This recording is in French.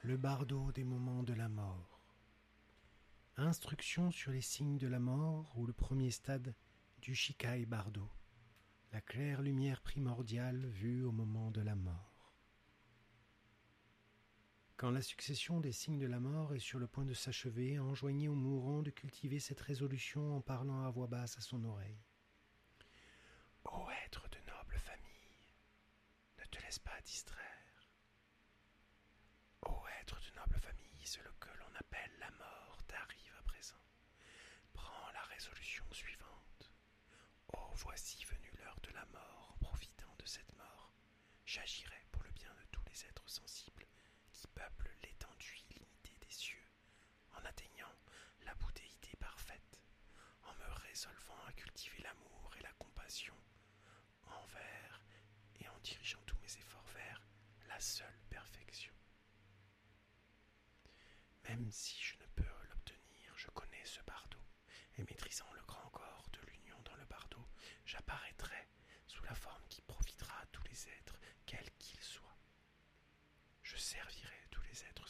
Le bardo des moments de la mort. Instruction sur les signes de la mort ou le premier stade du Shikai Bardo, la claire lumière primordiale vue au moment de la mort. Quand la succession des signes de la mort est sur le point de s'achever, enjoignez au mourant de cultiver cette résolution en parlant à voix basse à son oreille. Ô être de noble famille, ne te laisse pas distraire. Ô être de noble famille, ce que l'on appelle la mort t'arrive à présent. Prends la résolution suivante. Oh, voici venue l'heure de la mort. En profitant de cette mort, j'agirai pour le bien de tous les êtres sensibles qui peuplent l'étendue illimitée des cieux, en atteignant la boutéité parfaite, en me résolvant à cultiver l'amour et la compassion envers et en dirigeant tous mes efforts vers la seule perfection. Même si je ne peux l'obtenir, je connais ce bardo, et maîtrisant le grand corps de l'union dans le bardo, j'apparaîtrai sous la forme qui profitera à tous les êtres, quels qu'ils soient. Je servirai tous les êtres